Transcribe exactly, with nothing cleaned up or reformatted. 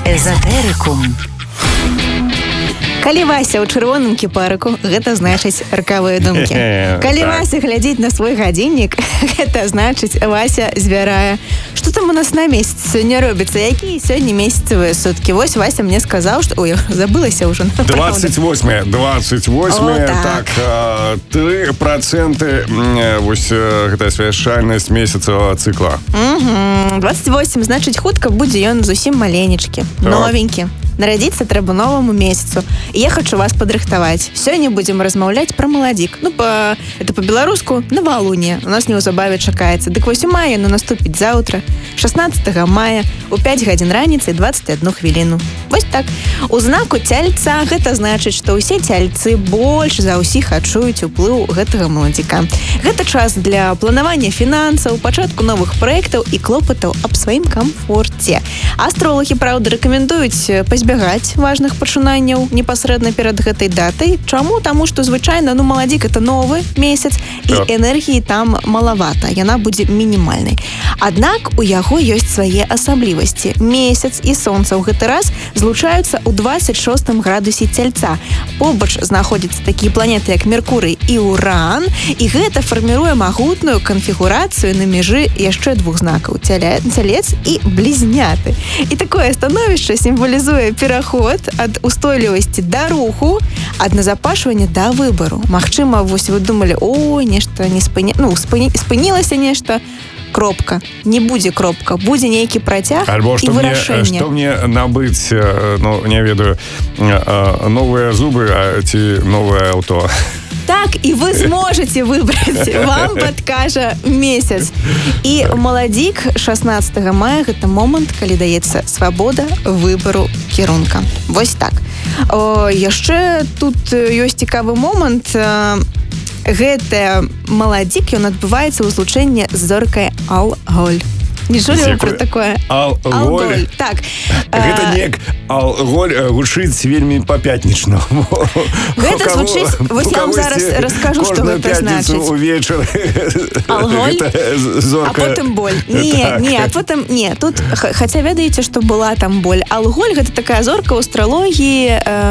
Эзотэрыкум. Калі Вася ў чырвоным кіпарыку, гэта значыць ракавыя думкі. Калі Вася глядзіць на свой гадзіннік, гэта значыць Вася звярае. Што там у нас на месяц сёння робіцца? Якія сёння месяцавыя суткі? Вось Вася мне сказаў, што... Ой, забылася ўжо. двадцать восьмое. двадцать восьмое. О, так. так три проценты вось гэта свяшчальнасць месяцавага цыкла. Угу. двадцать восемь, значыць, хутка будзе ён зусім маленечкі, новенькі. Нарадзіцца трэба новаму месяцу. І я хочу вас падрыхтаваць. Сёння будзем размаўляць пра маладзік. Ну, па... это па-беларуску навалунне. У нас неўзабаве чакаецца. Дык вось у маі, ну, наступіць заўтра, шаснаццатага мая, у пяць гадзін раніцы двадцать одну хвіліну. Вось так. У знаку цяльца гэта значыць, што ўсе цяльцы больш за ўсіх адчуюць уплыў гэтага маладзіка. Гэта час для планавання фінансаў, пачатку новых праектаў і клопатаў аб сваім камфорце. Астролагі, праўда, рэкамендуюць пазбягаць важных пачынанняў непасрэдна перад гэтай датай. Чаму? Таму што звычайна, ну, маладзік это новы месяц, і энергіі там малавата, яна будзе мінімальнай. Аднак у яго ёсць свае асаблівасці. Месяц і сонца ў гэты раз злучаюцца ў двадцать шостым градусе цяльца. Побач знаходзяцца такія планеты, як Меркурый і Уран, і гэта фарміруе магутную канфігурацыю на мяжы яшчэ двух знакаў: цялец і блізняты. І такое становішча сімвалізуе пераход ад устойлівасці да руху, ад назапашвання да выбару. Магчыма, вось вы думалі, о, нешта не спыня... ну, спыні... спынілася нешта, кропка. Не будзе кропка, будзе нейкі працяг Альбо, і вырашэнне. Што мне набыць, ну, не ведаю, новыя зубы, а ці новае аўто? Так, і вы зможаце выбраць. Вам падкажа месяц. І маладзік шаснаццатага мая гэта момант, калі даецца свабода выбару кірунка. Вось так. О, яшчэ тут ёсць цікавы момант. Гэта маладзік, ён адбываецца ў злучэнні з зоркай Алголь. Не чулі вы пра такое? Алголь? Так. Гэта неяк алголь гучыць вельмі па-пятнічнаму. Гэта звучыць... Вось я вам зараз раскажу, што гэта значыць. Кожную пятніцу увечары. Алголь, а потым боль. Не, не, а потым... Не, тут... Хаця ведаеце, што была там боль. Алголь — гэта такая зорка ў астралогіі...